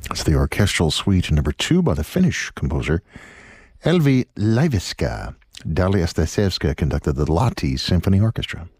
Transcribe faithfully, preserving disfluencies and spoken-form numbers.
It's the orchestral suite number two by the Finnish composer Elvi Laiviska. Dalia Stasevska conducted the Lahti Symphony Orchestra.